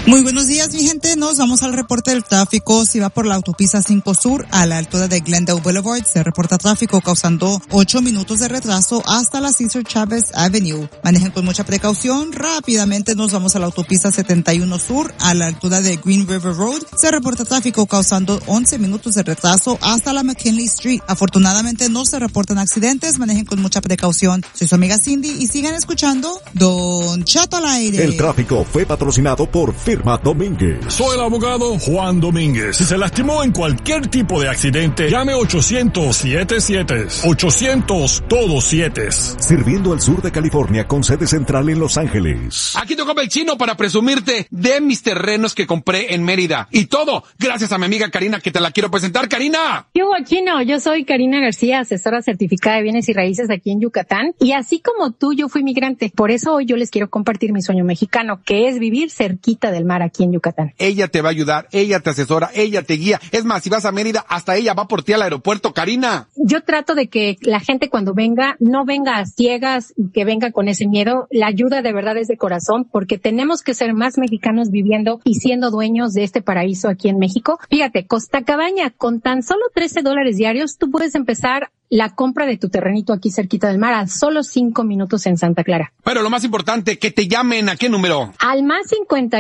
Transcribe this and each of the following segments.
Muy buenos días, mi gente. Nos vamos al reporte del tráfico. Si va por la autopista 5 Sur a la altura de Glendale Boulevard, se reporta tráfico causando 8 minutos de retraso hasta la Cesar Chavez Avenue. Manejen con mucha precaución. Rápidamente nos vamos a la autopista 71 Sur a la altura de Green River Road. Se reporta tráfico causando 11 minutos de retraso hasta la McKinley Street. Afortunadamente no se reportan accidentes. Manejen con mucha precaución. Soy su amiga Cindy y sigan escuchando Don Chato al aire. El tráfico fue patrocinado por Firma Domínguez. Soy el abogado Juan Domínguez. Si se lastimó en cualquier tipo de accidente, llame 800-77. 800 todos 7. Sirviendo al sur de California con sede central en Los Ángeles. Aquí te come el chino para presumirte de mis terrenos que compré en Mérida. Y todo gracias a mi amiga Karina, que te la quiero presentar. ¡Karina! Yo, chino, yo soy Karina García, asesora certificada de bienes y raíces aquí en Yucatán. Y así como tú, yo fui migrante. Por eso hoy yo les quiero compartir mi sueño mexicano, que es vivir cerquita del mar aquí en Yucatán. Ella te va a ayudar, ella te asesora, ella te guía. Es más, si vas a Mérida, hasta ella va por ti al aeropuerto, Karina. Yo trato de que la gente cuando venga, no venga a ciegas y que venga con ese miedo. La ayuda de verdad es de corazón, porque tenemos que ser más mexicanos viviendo y siendo dueños de este paraíso aquí en México. Fíjate, Costa Cabaña, con tan solo $13 diarios, tú puedes empezar la compra de tu terrenito aquí cerquita del mar a solo 5 minutos en Santa Clara. Pero lo más importante, que te llamen. ¿A qué número? Al más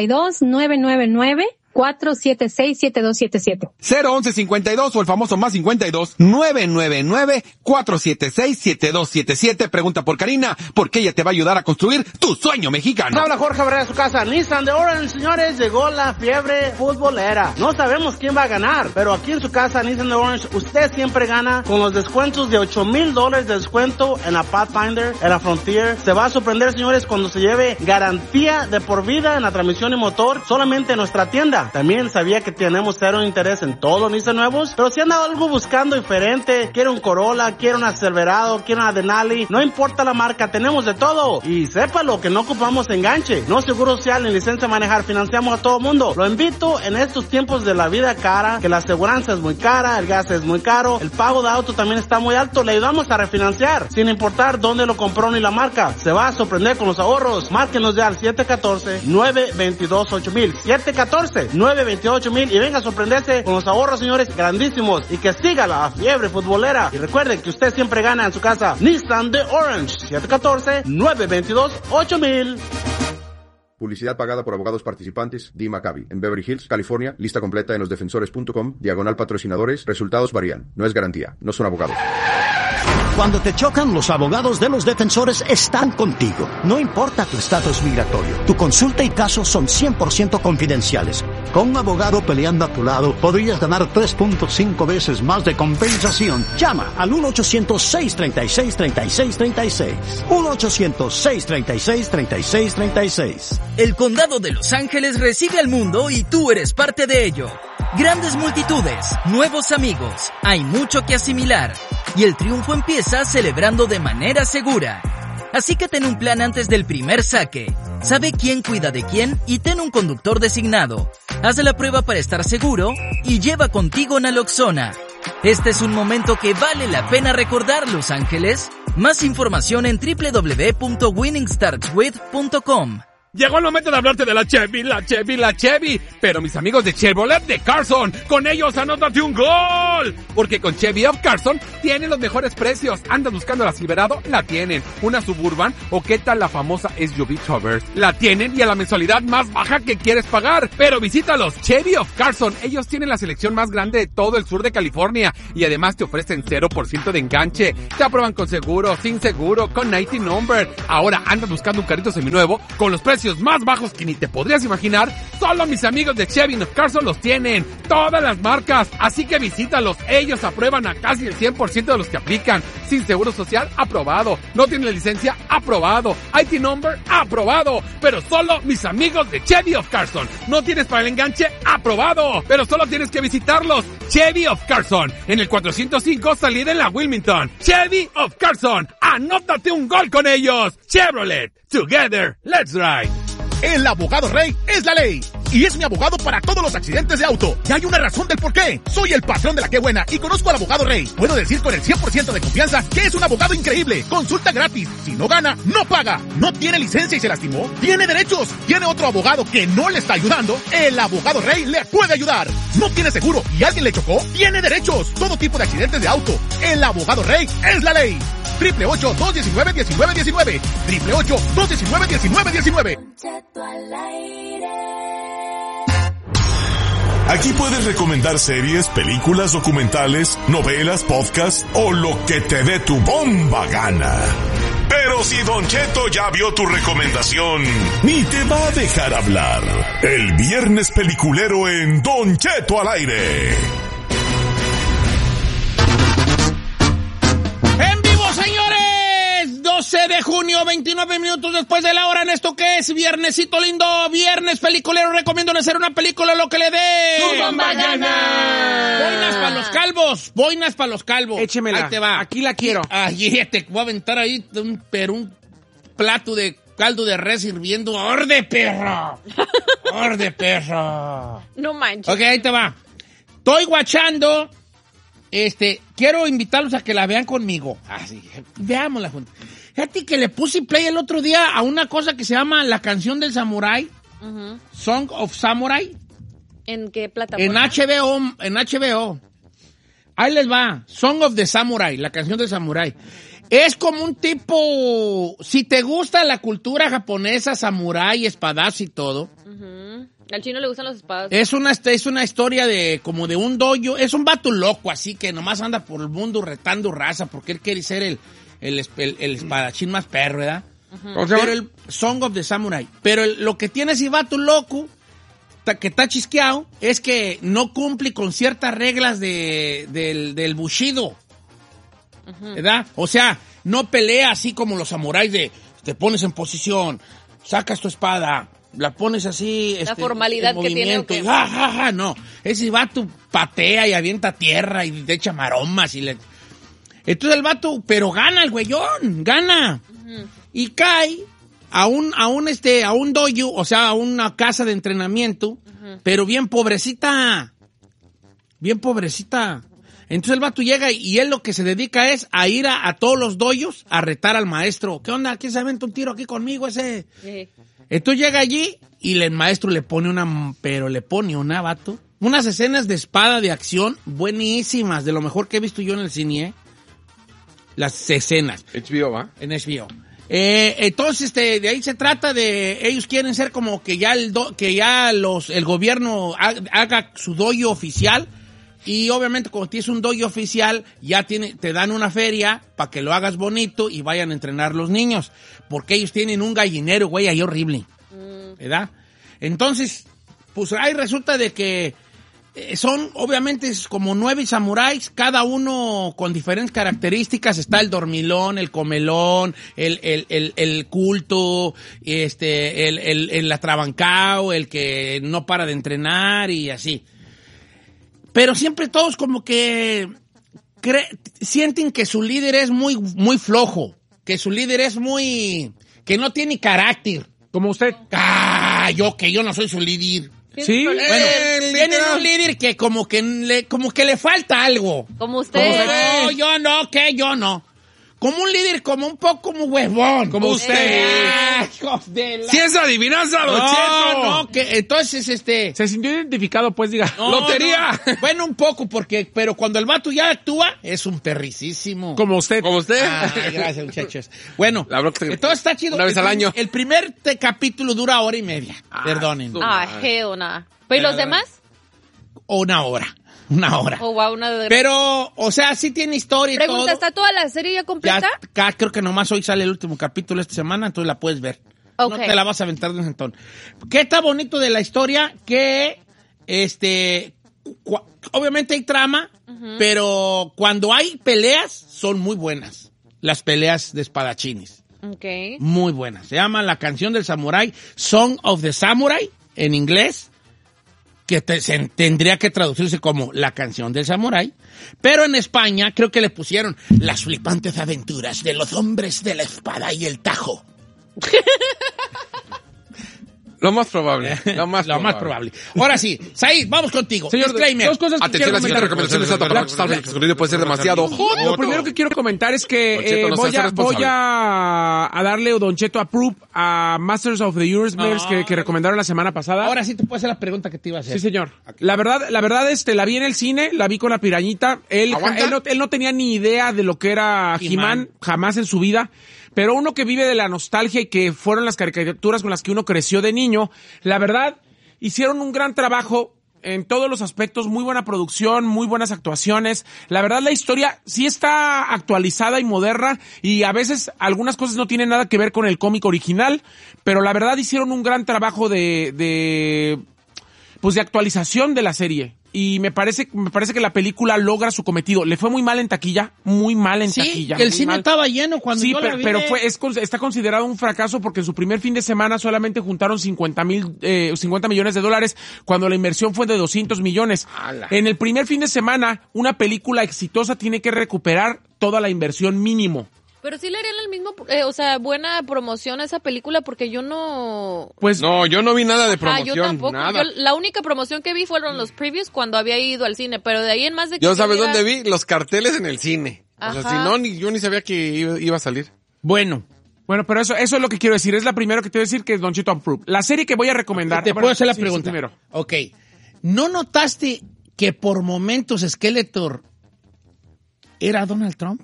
52-999-476-7277. 011-52 o el famoso más 52-999-476-7277. Pregunta por Karina, porque ella te va a ayudar a construir tu sueño mexicano. Habla Jorge Abrera de su casa. Nissan de Orange, señores, llegó la fiebre futbolera. No sabemos quién va a ganar, pero aquí en su casa, Nissan de Orange, usted siempre gana con los descuentos de $8,000 de descuento en la Pathfinder, en la Frontier. Se va a sorprender, señores, cuando se lleve garantía de por vida en la transmisión y motor solamente en nuestra tienda. También sabía que tenemos cero interés en todos los Nissan nuevos, pero si anda algo buscando diferente, quiere un Corolla, quiere un Silverado, quiere una Denali, no importa la marca, tenemos de todo. Y sépalo que no ocupamos enganche, no seguro social ni licencia de manejar, financiamos a todo mundo. Lo invito en estos tiempos de la vida cara, que la aseguranza es muy cara, el gas es muy caro, el pago de auto también está muy alto, le ayudamos a refinanciar, sin importar dónde lo compró ni la marca. Se va a sorprender con los ahorros. Márquenos ya al 714-922-8000, 714-928,000 y venga a sorprenderse con los ahorros, señores, grandísimos, y que siga la fiebre futbolera. Y recuerden que usted siempre gana en su casa. Nissan de Orange, 714-922-8000. Publicidad pagada por abogados participantes. Dee Maccabi, en Beverly Hills, California. Lista completa en losdefensores.com. /patrocinadores. Resultados varían. No es garantía. No son abogados. Cuando te chocan, los abogados de Los Defensores están contigo. No importa tu estatus migratorio. Tu consulta y caso son 100% confidenciales. Con un abogado peleando a tu lado, podrías ganar 3.5 veces más de compensación. Llama al 1-800-636-3636. 1-800-636-3636. El Condado de Los Ángeles recibe al mundo y tú eres parte de ello. Grandes multitudes, nuevos amigos, hay mucho que asimilar. Y el triunfo empieza celebrando de manera segura. Así que ten un plan antes del primer saque. Sabe quién cuida de quién y ten un conductor designado. Haz la prueba para estar seguro y lleva contigo naloxona. Este es un momento que vale la pena recordar, Los Ángeles. Más información en www.winningstartswith.com. Llegó el momento de hablarte de la Chevy. Pero mis amigos de Chevrolet de Carson, con ellos anótate un gol. Porque con Chevy of Carson tienen los mejores precios. ¿Andas buscando la Silverado? La tienen. ¿Una Suburban? ¿O qué tal la famosa SUV Traverse? La tienen y a la mensualidad más baja que quieres pagar. Pero visítalos, Chevy of Carson. Ellos tienen la selección más grande de todo el sur de California. Y además te ofrecen 0% de enganche. Te aprueban con seguro, sin seguro, con 90 number. Ahora andas buscando un carrito seminuevo con los precios más bajos que ni te podrías imaginar. Solo mis amigos de Chevy of Carson los tienen. Todas las marcas. Así que visítalos. Ellos aprueban a casi el 100% de los que aplican. Sin seguro social, aprobado. No tienen licencia, aprobado. IT number, aprobado. Pero solo mis amigos de Chevy of Carson. No tienes para el enganche, aprobado. Pero solo tienes que visitarlos. Chevy of Carson. En el 405 salida en la Wilmington. Chevy of Carson. Anótate un gol con ellos. Chevrolet. Together, let's ride. El abogado rey es la ley. y es mi abogado para todos los accidentes de auto. Y hay una razón del por qué. Soy el patrón de la Qué Buena y conozco al abogado Rey. Puedo decir con el 100% de confianza que es un abogado increíble. Consulta gratis. Si no gana, no paga. ¿No tiene licencia y se lastimó? ¿Tiene derechos? ¿Tiene otro abogado que no le está ayudando? El abogado Rey le puede ayudar. ¿No tiene seguro y alguien le chocó? Tiene derechos. Todo tipo de accidentes de auto. El abogado Rey es la ley. 888-219-1919. 888-219-1919. Aquí puedes recomendar series, películas, documentales, novelas, podcasts o lo que te dé tu bomba gana. Pero si Don Cheto ya vio tu recomendación, ni te va a dejar hablar. El viernes peliculero en Don Cheto al aire. ¡En vivo, señores! 12 de junio, 29 minutos después de la hora, en esto que es viernesito lindo, viernes peliculero. Recomiendo hacer una película lo que le dé. ¡Tu bomba gana! Boinas para los calvos, boinas para los calvos. Échemela. Ahí te va. Aquí la quiero. Ahí te voy a aventar ahí un plato de caldo de res hirviendo. ¡Orde, perro! ¡Orde, perro! No manches. Ok, ahí te va. Estoy guachando. Quiero invitarlos a que la vean conmigo. Así, veámosla juntos. Fíjate que le puse play el otro día a una cosa que se llama La Canción del Samurai. Uh-huh. Song of Samurai. ¿En qué plataforma? En HBO. Ahí les va. Song of the Samurai, La Canción del Samurai. Es como un tipo... Si te gusta la cultura japonesa, samurai, espadazo y todo... Uh-huh. Al chino le gustan los espadas. Es una historia de como de un dojo. Es un vato loco, así que nomás anda por el mundo retando raza porque él quiere ser el espadachín más perro, ¿verdad? Uh-huh. Pero el Song of the Samurai. Pero lo que tiene ese vato loco, que está chisqueado, es que no cumple con ciertas reglas del bushido. Uh-huh. ¿Verdad? O sea, no pelea así como los samuráis de te pones en posición, sacas tu espada, la pones así, la formalidad que tiene. No, ese vato patea y avienta tierra y le echa maromas entonces el vato, pero gana el güeyón, gana. Uh-huh. Y cae a un dojo, o sea, a una casa de entrenamiento, uh-huh, pero bien pobrecita. Entonces el vato llega y él lo que se dedica es a ir a todos los dojos a retar al maestro. ¿Qué onda? ¿Quién se aventa un tiro aquí conmigo ese? Sí. Entonces llega allí y el maestro le pone vato, unas escenas de espada de acción buenísimas, de lo mejor que he visto yo en el cine, las escenas. HBO, ¿va? En HBO. Entonces, de ahí se trata de, ellos quieren ser como que ya el gobierno haga su dojo oficial. Y obviamente cuando tienes un dojo oficial, ya te dan una feria para que lo hagas bonito y vayan a entrenar los niños. Porque ellos tienen un gallinero, güey, ahí horrible. ¿Verdad? Entonces, pues ahí resulta de que son, obviamente, como 9 samuráis, cada uno con diferentes características. Está el dormilón, el comelón, el culto, el atrabancao, el que no para de entrenar y así. Pero siempre todos como que sienten que su líder es muy, muy flojo, que su líder es que no tiene carácter. Como usted. Yo no soy su líder. Sí, bueno, tienen un líder que como que le falta algo. Como usted. No, yo no. Como un líder, como un poco como huevón. Como usted. Si es adivinanza, Don Cheto. No, que entonces se sintió identificado, pues diga. No, ¡Lotería! No. Bueno, un poco, pero cuando el vato ya actúa, es un perricísimo. Como usted. Ay, gracias, muchachos. Bueno, entonces está chido. Una vez al año. El primer capítulo dura 1:30. Perdonen. Hell. ¿Pero los demás? Una hora. Oh, wow, Pero, o sea, sí tiene historia y Pregunta, todo. ¿está toda la serie ya completa? Ya, creo que nomás hoy sale el último capítulo esta semana, entonces la puedes ver. Okay. No te la vas a aventar de un sentón. ¿Qué está bonito de la historia? Que, obviamente hay trama, uh-huh, pero cuando hay peleas, son muy buenas. Las peleas de espadachines. Okay. Muy buenas. Se llama La Canción del Samurai, Song of the Samurai, en inglés, que tendría que traducirse como La Canción del Samurái, pero en España creo que le pusieron Las flipantes aventuras de los hombres de la espada y el tajo. Lo más probable. Lo más probable. Ahora sí, Said, vamos contigo. Señor, disclaimer. Dos cosas que Atención, la siguiente recomendación es totalmente puede ser demasiado. Lo primero que quiero comentar es que voy a darle Don Cheto Approve a Masters of the Universe que recomendaron la semana pasada. Ahora sí te puedo hacer la pregunta que te iba a hacer. Sí, señor. La verdad, la vi en el cine, la vi con la pirañita. Él no tenía ni idea de lo que era He-Man, jamás en su vida. Pero uno que vive de la nostalgia y que fueron las caricaturas con las que uno creció de niño, la verdad, hicieron un gran trabajo en todos los aspectos, muy buena producción, muy buenas actuaciones. La verdad, la historia sí está actualizada y moderna y a veces algunas cosas no tienen nada que ver con el cómic original, pero la verdad hicieron un gran trabajo de actualización de la serie. Y me parece que la película logra su cometido. Le fue muy mal en taquilla, taquilla. El cine estaba lleno cuando yo la vi. Pero está considerado un fracaso porque en su primer fin de semana solamente juntaron 50 millones de dólares cuando la inversión fue de 200 millones. ¡Hala! En el primer fin de semana, una película exitosa tiene que recuperar toda la inversión mínimo. Pero sí le harían el mismo, buena promoción a esa película porque yo no... Pues no, yo no vi nada de promoción. Yo tampoco. Nada. La única promoción que vi fueron los previews cuando había ido al cine, pero de ahí en más de que... Yo sabes dónde vi los carteles en el cine. Ajá. O sea, si no, yo ni sabía que iba a salir. Bueno, pero eso es lo que quiero decir. Es la primera que te voy a decir que es Don Cheto Approve. La serie que voy a recomendar... Te puedo hacer la pregunta. Sí, primero. Ok. ¿No notaste que por momentos Skeletor era Donald Trump?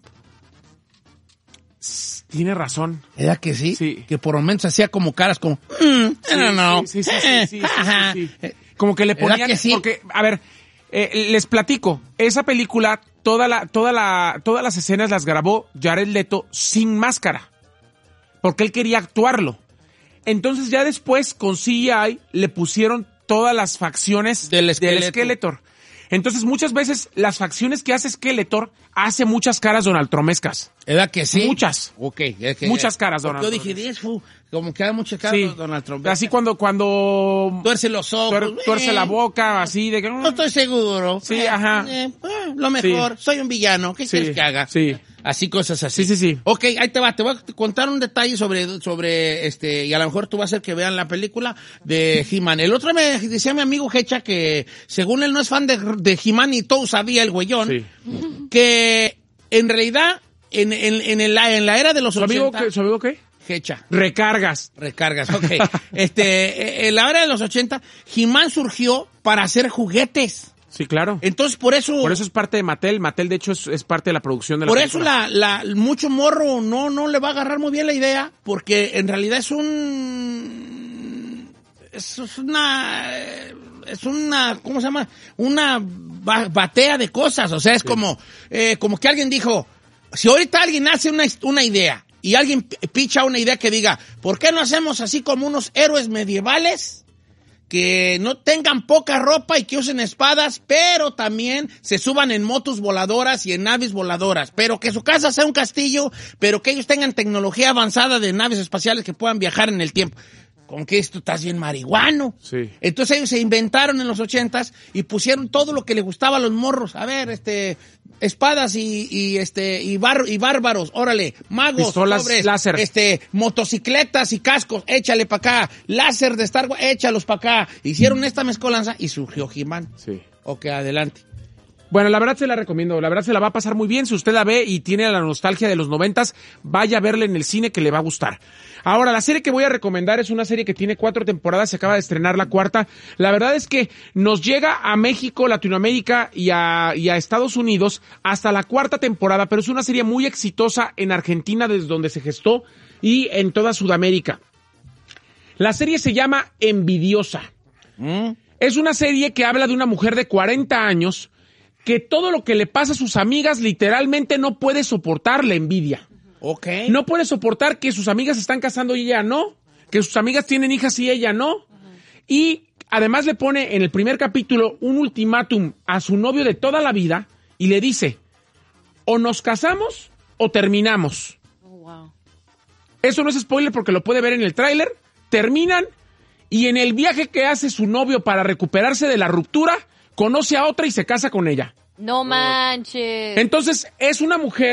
Tiene razón. ¿Era que sí? Sí. Que por momentos hacía como caras como... Sí. Como que le ponían... Que sí? Porque, a ver, les platico. Esa película, todas las escenas las grabó Jared Leto sin máscara. Porque él quería actuarlo. Entonces ya después, con CGI, le pusieron todas las facciones del Skeletor. Entonces, muchas veces, las facciones que hace Skeletor hace muchas caras Donald Trumpescas. ¿Verdad que sí? Muchas. Ok. Muchas caras Donald Trump. Yo dije, como que da muchas caras Donald Trump. Así cuando tuerce los ojos. Tuerce la boca, así de que... No estoy seguro. Sí, ajá. Lo mejor, soy un villano. ¿Qué quieres que haga? Sí. Así, cosas así. Sí. Ok, ahí te va. Te voy a contar un detalle sobre y a lo mejor tú vas a hacer que vean la película de He-Man. El otro me decía mi amigo Hecha que, según él no es fan de He-Man y todo sabía el güeyón, que en realidad, en la era de los 80... ¿Su amigo qué? Hecha. Recargas, ok. En la era de los 80, He-Man surgió para hacer juguetes. Sí, claro. Entonces, por eso es parte de Mattel. Mattel, de hecho, es parte de la producción de la película. Por eso mucho morro no le va a agarrar muy bien la idea, porque en realidad es una, ¿cómo se llama? Una batea de cosas. O sea, es como que alguien dijo, si ahorita alguien hace una idea y alguien picha una idea que diga, ¿por qué no hacemos así como unos héroes medievales? Que no tengan poca ropa y que usen espadas, pero también se suban en motos voladoras y en naves voladoras, pero que su casa sea un castillo, pero que ellos tengan tecnología avanzada de naves espaciales que puedan viajar en el tiempo. ¿Con qué esto estás bien marihuano? Sí. Entonces ellos se inventaron en los 80s y pusieron todo lo que les gustaba a los morros. A ver, espadas y bárbaros, órale, magos, pistolas, láser, motocicletas y cascos, échale para acá, láser de Star Wars, échalos para acá. Hicieron esta mezcolanza y surgió He-Man. Sí. Ok, adelante. Bueno, la verdad se la recomiendo, la verdad se la va a pasar muy bien. Si usted la ve y tiene la nostalgia de los 90s, vaya a verla en el cine que le va a gustar. Ahora, la serie que voy a recomendar es una serie que tiene 4 temporadas, se acaba de estrenar la 4ª. La verdad es que nos llega a México, Latinoamérica y a Estados Unidos hasta la 4ª temporada, pero es una serie muy exitosa en Argentina, desde donde se gestó, y en toda Sudamérica. La serie se llama Envidiosa. Es una serie que habla de una mujer de 40 años que todo lo que le pasa a sus amigas literalmente no puede soportar la envidia. Okay. No puede soportar que sus amigas se están casando y ella no, que sus amigas tienen hijas y ella no. Y además le pone en el primer capítulo un ultimátum a su novio de toda la vida y le dice, o nos casamos o terminamos. Oh, wow. Eso no es spoiler porque lo puede ver en el tráiler. Terminan y en el viaje que hace su novio para recuperarse de la ruptura, conoce a otra y se casa con ella. No manches. Entonces, es una mujer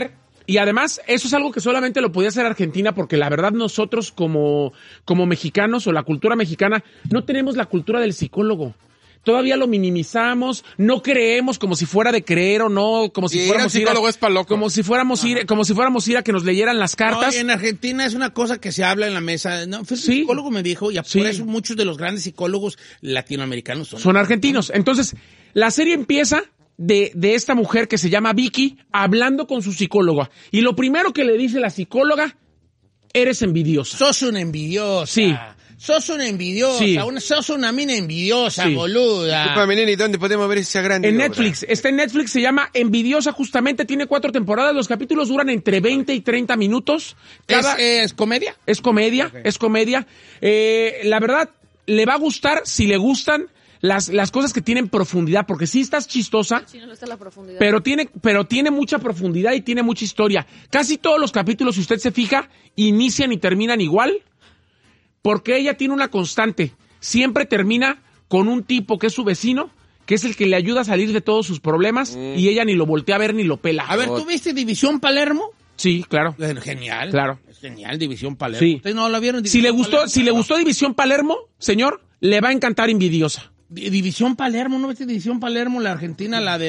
Y además, eso es algo que solamente lo podía hacer Argentina, porque la verdad nosotros como mexicanos o la cultura mexicana no tenemos la cultura del psicólogo. Todavía lo minimizamos, no creemos como si fuera de creer o no, como si fuéramos psicólogo es pa' loco. como si fuéramos ir a que nos leyeran las cartas. No, en Argentina es una cosa que se habla en la mesa. No, fue un psicólogo me dijo, y por eso muchos de los grandes psicólogos latinoamericanos son argentinos. Entonces, la serie empieza de esta mujer que se llama Vicky hablando con su psicóloga. Y lo primero que le dice la psicóloga, eres envidiosa. Sos una envidiosa. Sí. Sos una envidiosa, sos una mina envidiosa, boluda. Disculpame, nene, ¿dónde podemos ver esa grande En obra? Netflix, está en Netflix, se llama Envidiosa, justamente, tiene 4 temporadas, los capítulos duran entre 20 y 30 minutos. ¿Es comedia? Es comedia, Okay. es comedia. La verdad, le va a gustar si le gustan las cosas que tienen profundidad, porque sí estás chistosa, Sí, no está la profundidad. pero tiene mucha profundidad y tiene mucha historia. Casi todos los capítulos, si usted se fija, inician y terminan igual. Porque ella tiene una constante. Siempre termina con un tipo que es su vecino, que es el que le ayuda a salir de todos sus problemas, y ella ni lo voltea a ver ni lo pela. A ver, ¿tú viste División Palermo? Sí, claro. Genial. Claro. Es genial, División Palermo. Sí. ¿Ustedes no la vieron? Si le gustó División Palermo, señor, le va a encantar Envidiosa. División Palermo, ¿no viste División Palermo? La Argentina, la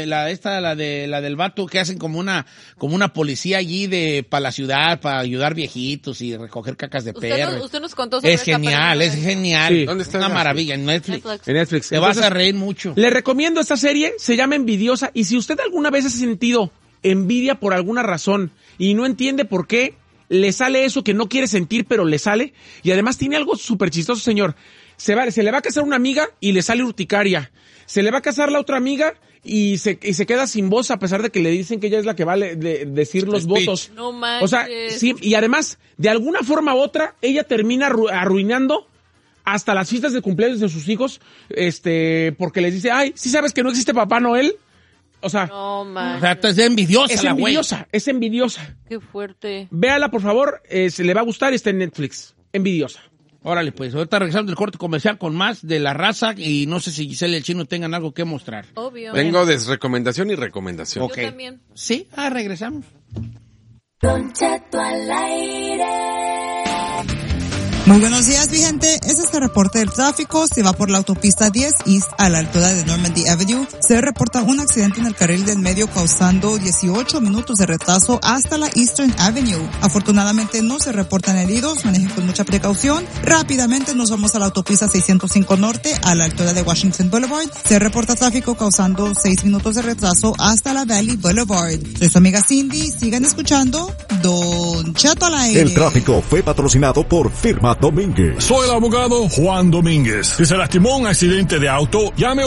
del vato que hacen como una policía allí para la ciudad, para ayudar viejitos y recoger cacas de perro. Usted nos contó sobre Es genial. Sí. ¿Dónde está? Una maravilla, en Netflix. En Netflix. Te vas a reír mucho. Le recomiendo esta serie, se llama Envidiosa, y si usted alguna vez ha sentido envidia por alguna razón y no entiende por qué, le sale eso que no quiere sentir, pero le sale, y además tiene algo súper chistoso, señor. Se le va a casar una amiga y le sale urticaria. Se le va a casar la otra amiga y se queda sin voz, a pesar de que le dicen que ella es la que va a decir los votos. No manches. O sea, sí, y además, de alguna forma u otra, ella termina arruinando hasta las fiestas de cumpleaños de sus hijos, porque les dice, ay, ¿sí sabes que no existe Papá Noel? O sea, no manches. O sea, es envidiosa es la güey. es envidiosa. Qué fuerte. Véala, por favor, se le va a gustar, está en Netflix. Envidiosa. Órale, pues, ahorita regresamos del corte comercial con más de La Raza y no sé si Giselle y el Chino tengan algo que mostrar. Obvio. Vengo de recomendación y recomendación. Yo también. Sí, regresamos. Don Cheto al aire. Muy buenos días, mi gente. Es este reporte del tráfico. Si va por la autopista 10 East a la altura de Normandy Avenue, se reporta un accidente en el carril del medio causando 18 minutos de retraso hasta la Eastern Avenue. Afortunadamente no se reportan heridos. Manejen con mucha precaución. Rápidamente nos vamos a la autopista 605 Norte a la altura de Washington Boulevard. Se reporta tráfico causando 6 minutos de retraso hasta la Valley Boulevard. Soy su amiga Cindy. Sigan escuchando Don Cheto al aire. El tráfico fue patrocinado por Firma Domínguez. Soy el abogado Juan Domínguez. Si se lastimó en un accidente de auto, llame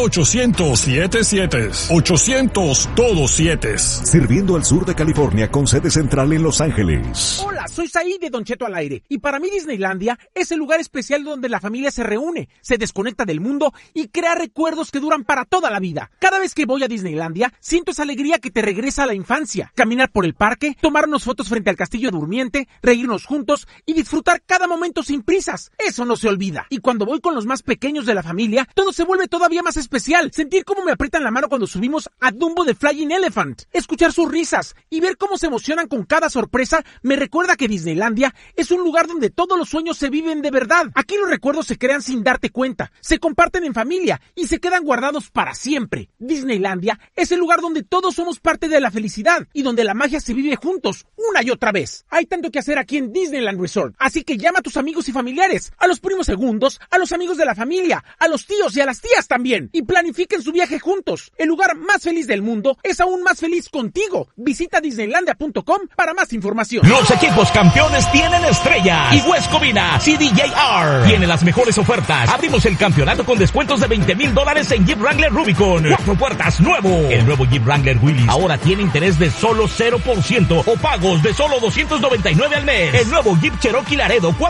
800-77. 800 todos 7. Sirviendo al sur de California con sede central en Los Ángeles. Hola, soy Said de Don Cheto al aire. Y para mí Disneylandia es el lugar especial donde la familia se reúne, se desconecta del mundo y crea recuerdos que duran para toda la vida. Cada vez que voy a Disneylandia, siento esa alegría que te regresa a la infancia. Caminar por el parque, tomarnos fotos frente al castillo durmiente, reírnos juntos y disfrutar cada momento sin prisas. Eso no se olvida. Y cuando voy con los más pequeños de la familia, todo se vuelve todavía más especial. Sentir cómo me aprietan la mano cuando subimos a Dumbo the Flying Elephant. Escuchar sus risas y ver cómo se emocionan con cada sorpresa me recuerda que Disneylandia es un lugar donde todos los sueños se viven de verdad. Aquí los recuerdos se crean sin darte cuenta, se comparten en familia y se quedan guardados para siempre. Disneylandia es el lugar donde todos somos parte de la felicidad y donde la magia se vive juntos una y otra vez. Hay tanto que hacer aquí en Disneyland Resort, así que llama a tus amigos y familiares, a los primos segundos, a los amigos de la familia, a los tíos y a las tías también, y planifiquen su viaje juntos. El lugar más feliz del mundo es aún más feliz contigo. Visita disneylandia.com para más información. Los equipos campeones tienen estrella y West Covina CDJR tiene las mejores ofertas. Abrimos el campeonato con descuentos de $20,000 en Jeep Wrangler Rubicon, 4 puertas nuevo. El nuevo Jeep Wrangler Willys ahora tiene interés de solo 0% o pagos de solo $299 al mes. El nuevo Jeep Cherokee Laredo 4x4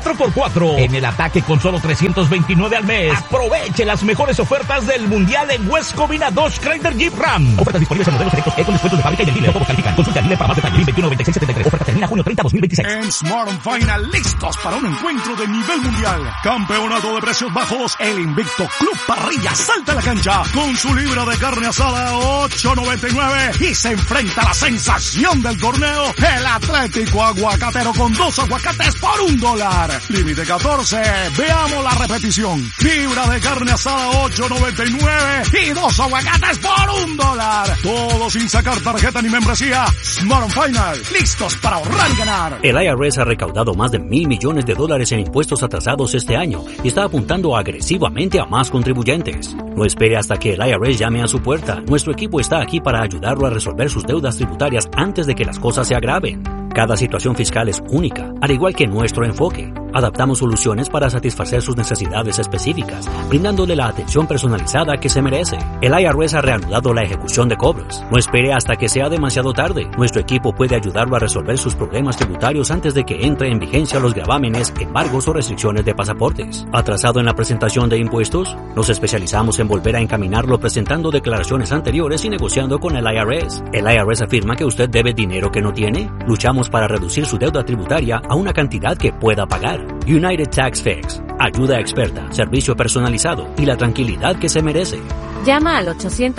4. En el ataque con solo $329 al mes. Aproveche las mejores ofertas del mundial en West Covina Dodge Chrysler Jeep Ram. Ofertas disponibles en modelos selectos con descuentos de fábrica y del dealer. Todos califican. Consulta al dealer para más detalles. 219673. Oferta termina junio 30, 2026. En Smart & Final, listos para un encuentro de nivel mundial. Campeonato de precios bajos. El invicto Club Parrilla salta a la cancha con su libra de carne asada a $8.99 y se enfrenta a la sensación del torneo, el Atlético Aguacatero con 2 aguacates por $1. Límite 14. Veamos la repetición. Libra de carne asada a $8.99 y 2 aguacates por $1. Todo sin sacar tarjeta ni membresía. Smart & Final, listos para ahorrar y ganar. El IRS ha recaudado más de $1,000 millones en impuestos atrasados este año y está apuntando agresivamente a más contribuyentes. No espere hasta que el IRS llame a su puerta. Nuestro equipo está aquí para ayudarlo a resolver sus deudas tributarias antes de que las cosas se agraven. Cada situación fiscal es única, al igual que nuestro enfoque. Adaptamos soluciones para satisfacer sus necesidades específicas, brindándole la atención personalizada que se merece. El IRS ha reanudado la ejecución de cobros. No espere hasta que sea demasiado tarde. Nuestro equipo puede ayudarlo a resolver sus problemas tributarios antes de que entre en vigencia los gravámenes, embargos o restricciones de pasaportes. ¿Atrasado en la presentación de impuestos? Nos especializamos en volver a encaminarlo presentando declaraciones anteriores y negociando con el IRS. ¿El IRS afirma que usted debe dinero que no tiene? Luchamos para reducir su deuda tributaria a una cantidad que pueda pagar. United Tax Fix. Ayuda experta, servicio personalizado y la tranquilidad que se merece. Llama al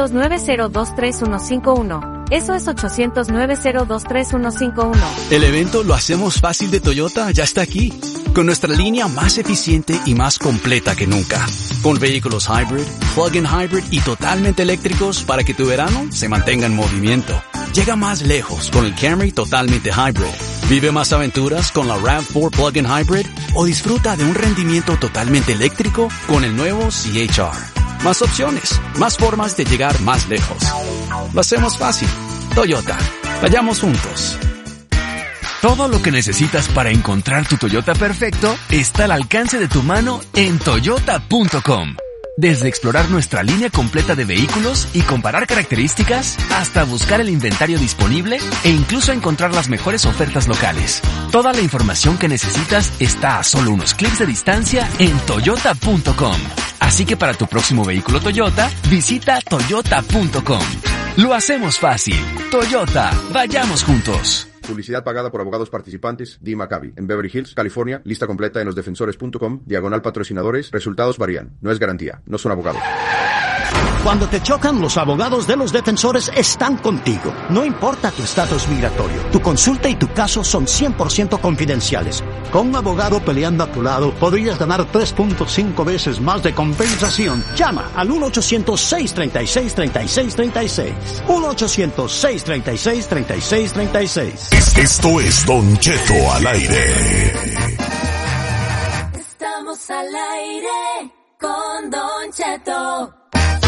800-902-3151. Eso es 800-902-3151. El evento Lo Hacemos Fácil de Toyota ya está aquí, con nuestra línea más eficiente y más completa que nunca. Con vehículos hybrid, plug-in hybrid y totalmente eléctricos para que tu verano se mantenga en movimiento. Llega más lejos con el Camry totalmente hybrid. Vive más aventuras con la RAV4 plug-in hybrid o disfruta de un rendimiento totalmente eléctrico con el nuevo CHR. Más opciones, más formas de llegar más lejos. Lo hacemos fácil. Toyota. Vayamos juntos. Todo lo que necesitas para encontrar tu Toyota perfecto está al alcance de tu mano en toyota.com. Desde explorar nuestra línea completa de vehículos y comparar características, hasta buscar el inventario disponible e incluso encontrar las mejores ofertas locales. Toda la información que necesitas está a solo unos clics de distancia en toyota.com. Así que para tu próximo vehículo Toyota, visita toyota.com. Lo hacemos fácil. Toyota, vayamos juntos. Publicidad pagada por abogados participantes, D. Maccabi. En Beverly Hills, California. Lista completa en losdefensores.com. /patrocinadores. Resultados varían. No es garantía. No son abogados. Cuando te chocan, los abogados de los defensores están contigo. No importa tu estatus migratorio. Tu consulta y tu caso son 100% confidenciales. Con un abogado peleando a tu lado, podrías ganar 3.5 veces más de compensación. Llama al 1-800-636-3636. 1-800-636-3636. Esto es Don Cheto al aire. Estamos al aire con Don Cheto.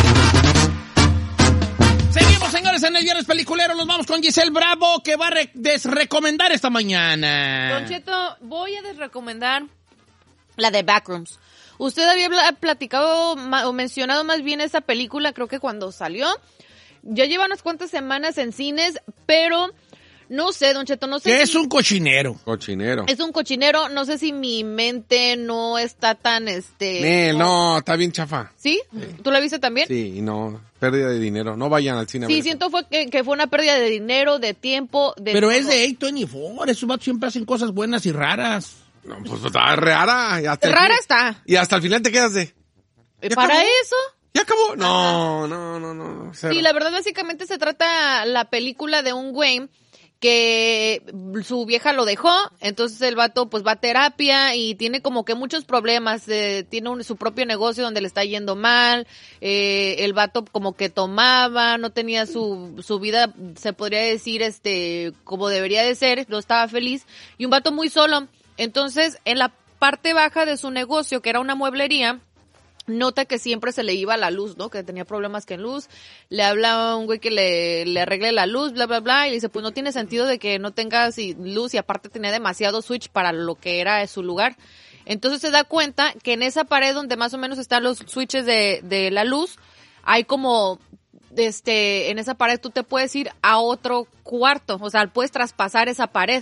Seguimos, señores, en el Viernes Peliculero. Nos vamos con Giselle Bravo, que va a desrecomendar esta mañana. Don Cheto, voy a desrecomendar la de Backrooms. Usted había platicado o mencionado más bien esa película, creo que cuando salió. Ya lleva unas cuantas semanas en cines, pero no sé, Don Cheto, no sé. ¿Qué es un cochinero? Cochinero. Es un cochinero, no sé si mi mente no está tan, no, está bien chafa. ¿Sí? ¿Tú la viste también? Sí, no, pérdida de dinero. No vayan al cine a ver. Sí, siento que fue una pérdida de dinero, de tiempo, de Pero todo. es de A24, esos vatos siempre hacen cosas buenas y raras. No, pues está rara. Rara está. Y hasta el final te quedas de... ¿Para acabó? eso? ¿Ya acabó? No. Cero. Sí, la verdad básicamente se trata la película de un güey que su vieja lo dejó, entonces el vato pues va a terapia y tiene como que muchos problemas, tiene su propio negocio donde le está yendo mal, el vato como que tomaba, no tenía su vida, se podría decir, como debería de ser, no estaba feliz, y un vato muy solo. Entonces en la parte baja de su negocio, que era una mueblería, nota que siempre se le iba la luz, ¿no? Que tenía problemas con luz. Le habla a un güey que le arregle la luz, bla, bla, bla. Y le dice, pues no tiene sentido de que no tengas luz. Y aparte tenía demasiado switch para lo que era su lugar. Entonces se da cuenta que en esa pared donde más o menos están los switches de la luz, hay como, en esa pared tú te puedes ir a otro cuarto. O sea, puedes traspasar esa pared.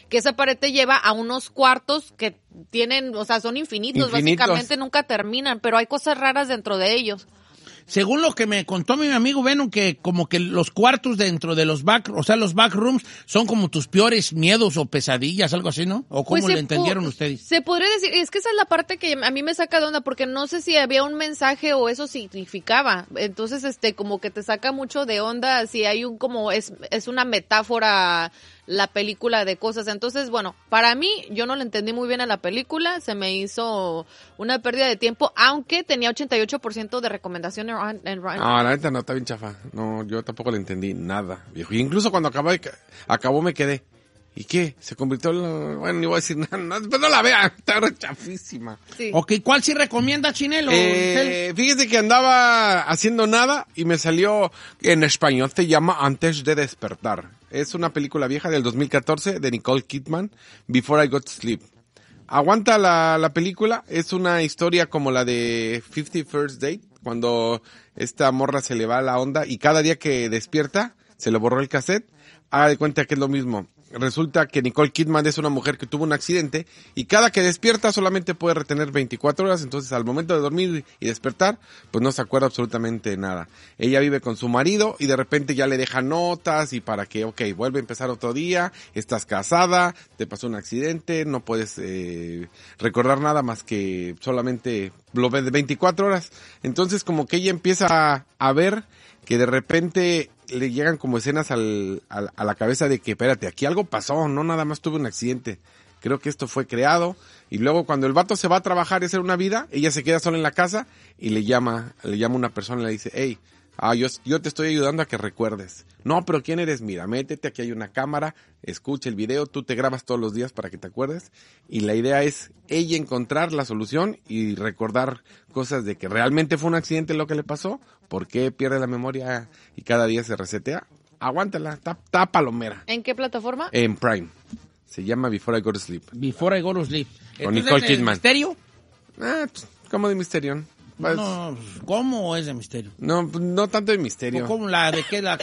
que esa pared te lleva a unos cuartos que tienen, o sea, son infinitos. Básicamente nunca terminan, pero hay cosas raras dentro de ellos. Según lo que me contó mi amigo Venom, que como que los cuartos dentro de los los backrooms son como tus peores miedos o pesadillas, algo así, ¿no? ¿O cómo le entendieron ustedes? Se podría decir, es que esa es la parte que a mí me saca de onda, porque no sé si había un mensaje o eso significaba. Entonces, como que te saca mucho de onda si hay es una metáfora la película de cosas. Entonces, bueno, para mí, yo no le entendí muy bien a la película, se me hizo una pérdida de tiempo, aunque tenía 88% de recomendación en Rotten. No, la neta no, está bien chafa. No, yo tampoco le entendí nada, viejo. Y incluso cuando acabó me quedé. ¿Y qué? Se convirtió en... Bueno, ni voy a decir nada, pero no la vean, está chafísima. Sí. Ok, ¿cuál sí recomienda, Chinelo? Fíjese que andaba haciendo nada y me salió en español, se llama Antes de despertar. Es una película vieja del 2014 de Nicole Kidman, Before I Got to Sleep. Aguanta la película, es una historia como la de 50 First Date, cuando esta morra se le va la onda y cada día que despierta se le borró el cassette. Haga de cuenta que es lo mismo. Resulta que Nicole Kidman es una mujer que tuvo un accidente y cada que despierta solamente puede retener 24 horas, entonces al momento de dormir y despertar, pues no se acuerda absolutamente nada. Ella vive con su marido y de repente ya le deja notas y para que, vuelve a empezar otro día, estás casada, te pasó un accidente, no puedes recordar nada más que solamente lo ves de 24 horas. Entonces como que ella empieza a ver que de repente le llegan como escenas a la cabeza de que, espérate, aquí algo pasó, no nada más tuve un accidente. Creo que esto fue creado. Y luego cuando el vato se va a trabajar y hacer una vida, ella se queda sola en la casa y le llama una persona y le dice, hey, yo te estoy ayudando a que recuerdes. No, pero ¿quién eres? Mira, métete, aquí hay una cámara, escucha el video, tú te grabas todos los días para que te acuerdes. Y la idea es ella encontrar la solución y recordar cosas de que realmente fue un accidente lo que le pasó, por qué pierde la memoria y cada día se resetea. Aguántala, está palomera. ¿En qué plataforma? En Prime. Se llama Before I Go to Sleep. Before I Go to Sleep. Con Nicole Kidman. ¿Misterio? ¿Cómo de misterio? No, ¿cómo es de misterio? No tanto de misterio. ¿Cómo de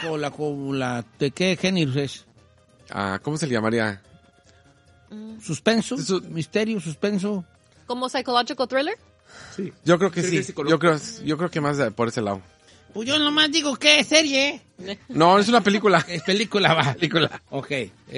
qué género es? ¿Cómo se le llamaría? ¿Suspenso? ¿Misterio? ¿Suspenso? ¿Como psychological thriller? Sí. Yo creo que sí. Yo creo que más por ese lado. Pues yo nomás digo, ¿qué serie? No, es una película. Es película, va. Película. Ok.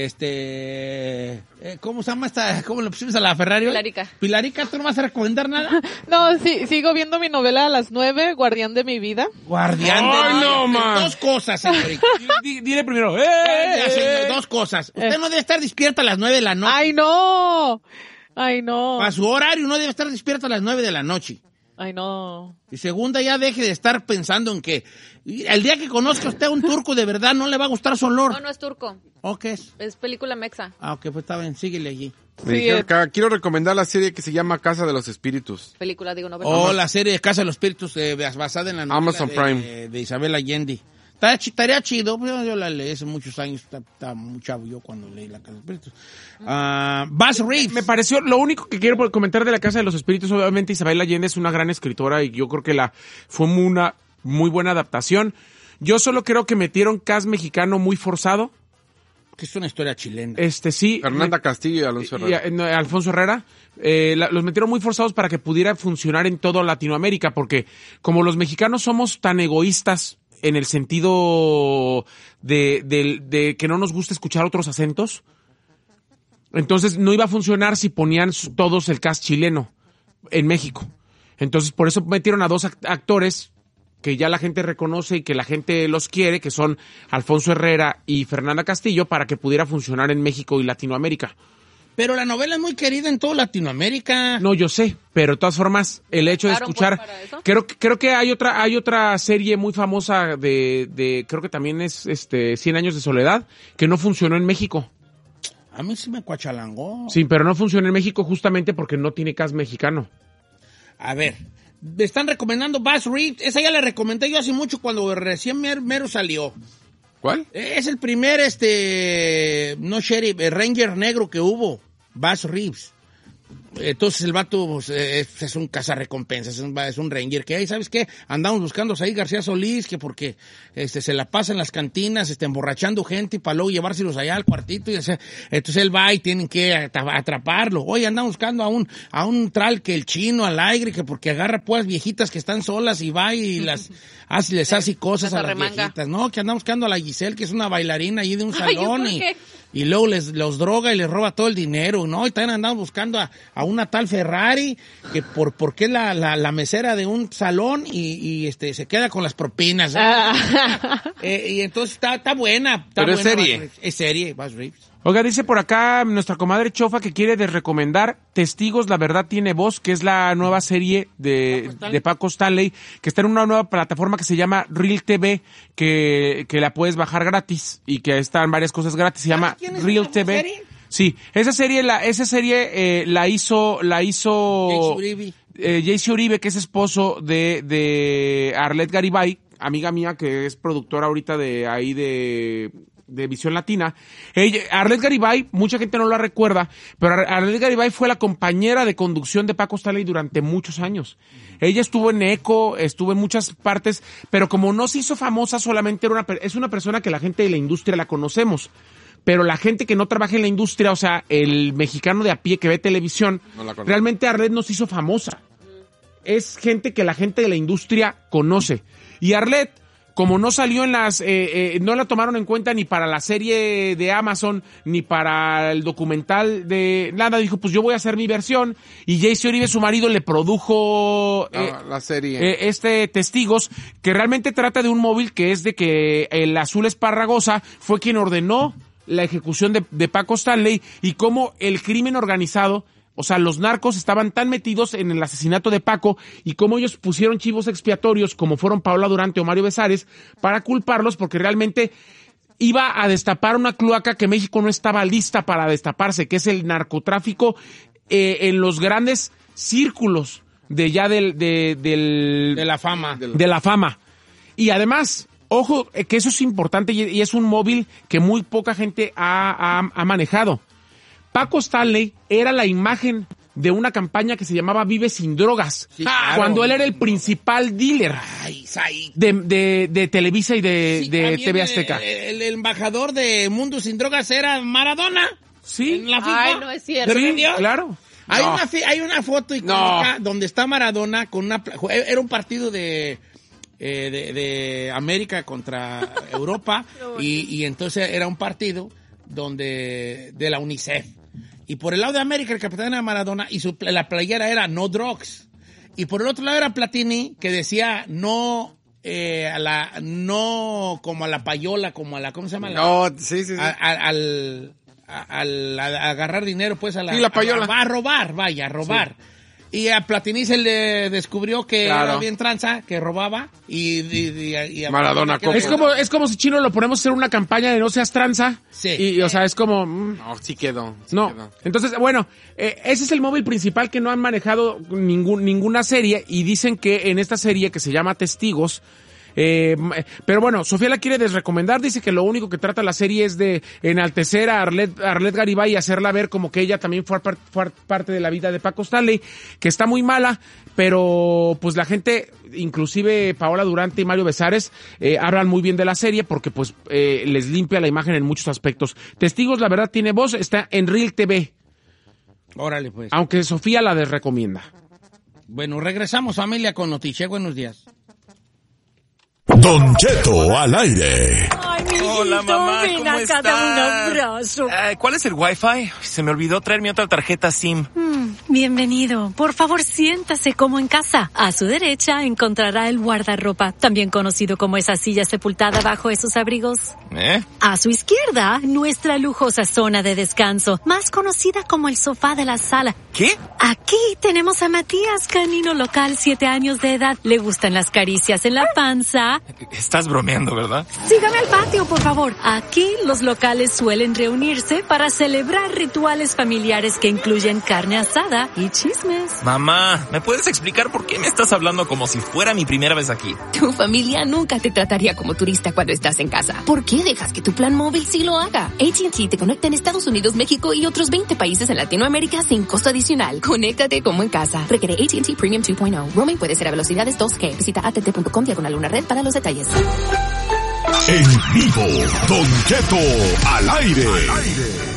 ¿Cómo se llama esta? ¿Cómo le pusimos a la Ferrari? Pilarica. Pilarica, ¿tú no vas a recomendar nada? No, sí, sigo viendo mi novela a las 9, Guardián de mi vida. Guardián de mi vida. No, man. Dos cosas, señorita. Dile primero. Dos cosas. Usted no debe estar despierta a las 9 de la noche. ¡Ay, no! ¡Ay, no! A su horario no debe estar despierta a las 9 de la noche. Ay, no. Y segunda, ya deje de estar pensando en que el día que conozca usted a un turco de verdad no le va a gustar su olor. No es turco. ¿O qué es? Es película mexa. Ok, pues está bien, síguele allí. Me dijeron que quiero recomendar la serie que se llama Casa de los Espíritus. Película, digo, no. La serie de Casa de los Espíritus basada en la novela Amazon Prime. de Isabel Allende. Estaría chido, pero yo la leí hace muchos años, estaba muy chavo yo cuando leí La Casa de los Espíritus. Bass Reeves. Me pareció, lo único que quiero comentar de La Casa de los Espíritus, obviamente Isabel Allende es una gran escritora y yo creo que fue una muy buena adaptación. Yo solo creo que metieron cast mexicano muy forzado. Que es una historia chilena. Sí. Fernanda Castillo y Alonso Herrera. Alfonso Herrera. Los metieron muy forzados para que pudiera funcionar en toda Latinoamérica, porque como los mexicanos somos tan egoístas en el sentido de que no nos gusta escuchar otros acentos, entonces no iba a funcionar si ponían todos el cast chileno en México. Entonces por eso metieron a dos actores que ya la gente reconoce y que la gente los quiere, que son Alfonso Herrera y Fernanda Castillo, para que pudiera funcionar en México y Latinoamérica. Pero la novela es muy querida en toda Latinoamérica. No, yo sé, pero de todas formas, el hecho de escuchar... Creo que hay otra serie muy famosa creo que también es 100 años de soledad, que no funcionó en México. A mí sí me cuachalangó. Sí, pero no funcionó en México justamente porque no tiene cast mexicano. A ver, me están recomendando Bass Reeves. Esa ya la recomendé yo hace mucho cuando recién mero salió. ¿Cuál? Es el primer, Ranger negro que hubo. Bass Reeves. Entonces el vato pues, es un cazarrecompensas, es un ranger, que ahí, ¿sabes qué? Andamos buscando a Said García Solís, que porque se la pasa en las cantinas, emborrachando gente y para luego llevárselos allá al cuartito, entonces él va y tienen que atraparlo. Oye, andamos buscando a un tral que el chino al aire, que porque agarra pues viejitas que están solas y va y les hace cosas a las viejitas. No, que andamos buscando a la Giselle, que es una bailarina allí de un salón y luego los droga y les roba todo el dinero, ¿no? Y también andamos buscando a una tal Ferrari, que porque es la mesera de un salón y se queda con las propinas. Y entonces está buena. Pero es serie. Es serie, Bass Reeves. Oiga, dice por acá nuestra comadre Chofa que quiere recomendar Testigos, la verdad tiene voz, que es la nueva serie de Paco Stanley, que está en una nueva plataforma que se llama Real TV, que la puedes bajar gratis y que están varias cosas gratis. Se llama Real TV. Serie? Sí, esa serie la hizo Jaycee Uribe, que es esposo de Arlette Garibay, amiga mía que es productora ahorita de Visión Latina. Arlette Garibay, mucha gente no la recuerda, pero Arlette Garibay fue la compañera de conducción de Paco Stanley durante muchos años. Ella estuvo en ECO, estuvo en muchas partes, pero como no se hizo famosa, solamente es una persona que la gente de la industria la conocemos. Pero la gente que no trabaja en la industria, o sea, el mexicano de a pie que ve televisión, realmente Arlette no se hizo famosa. Es gente que la gente de la industria conoce. Y Arlette, como no salió en no la tomaron en cuenta ni para la serie de Amazon, ni para el documental de nada, dijo, pues yo voy a hacer mi versión, y Jaycee Uribe, su marido, le produjo la serie. Testigos, que realmente trata de un móvil que es de que el Azul Esparragosa fue quien ordenó la ejecución de Paco Stanley, y cómo el crimen organizado, o sea, los narcos estaban tan metidos en el asesinato de Paco y cómo ellos pusieron chivos expiatorios como fueron Paola Durante o Mario Besares para culparlos, porque realmente iba a destapar una cloaca que México no estaba lista para destaparse, que es el narcotráfico en los grandes círculos de la fama. Y además, ojo, que eso es importante y es un móvil que muy poca gente ha manejado. Paco Stanley era la imagen de una campaña que se llamaba Vive sin Drogas, cuando él era el principal dealer de Televisa y de TV Azteca. El embajador de Mundo Sin Drogas era Maradona. Sí. En la FIFA. Ay, no es cierto. Sí, claro. Hay una foto icónica donde está Maradona con era un partido de América contra Europa y entonces era un partido de la UNICEF. Y por el lado de América, el capitán era Maradona y la playera era No Drugs. Y por el otro lado era Platini, que decía no como a la payola, como a la, ¿cómo se llama? Sí. Al agarrar dinero, pues la payola. A robar. Sí. Y a Platini se le descubrió que era bien tranza, que robaba y a Maradona. Es como si Chino lo ponemos a hacer una campaña de no seas tranza. Sí. Y o sea, es como... No, sí quedó. Quedó. Entonces, bueno, ese es el móvil principal que no han manejado ninguna serie, y dicen que en esta serie que se llama Testigos, pero bueno, Sofía la quiere desrecomendar, dice que lo único que trata la serie es de enaltecer a Arlette Garibay y hacerla ver como que ella también fue parte de la vida de Paco Stanley, que está muy mala, pero pues la gente, inclusive Paola Durante y Mario Besares, hablan muy bien de la serie porque pues les limpia la imagen en muchos aspectos. Testigos, la verdad tiene voz, está en Real TV. Órale pues. Aunque Sofía la desrecomienda. Bueno, regresamos familia con Notiche, buenos días. Don Cheto al aire. Ay, mijito, hola, mamá, ven acá, dame un abrazo. ¿Cuál es el Wi-Fi? Se me olvidó traer mi otra tarjeta SIM. Bienvenido. Por favor, siéntase como en casa. A su derecha encontrará el guardarropa, también conocido como esa silla sepultada bajo esos abrigos. A su izquierda, nuestra lujosa zona de descanso, más conocida como el sofá de la sala. ¿Qué? Aquí tenemos a Matías, canino local, 7 años de edad. Le gustan las caricias en la panza. Estás bromeando, ¿verdad? Sígame al patio, por favor. Aquí los locales suelen reunirse para celebrar rituales familiares que incluyen carne asada, música y chismes. Mamá, ¿me puedes explicar por qué me estás hablando como si fuera mi primera vez aquí? Tu familia nunca te trataría como turista cuando estás en casa. ¿Por qué dejas que tu plan móvil sí lo haga? AT&T te conecta en Estados Unidos, México y otros 20 países en Latinoamérica sin costo adicional. Conéctate como en casa. Requiere AT&T Premium 2.0. Roaming puede ser a velocidades 2G. Visita att.com/red para los detalles. En vivo, Don Cheto al aire.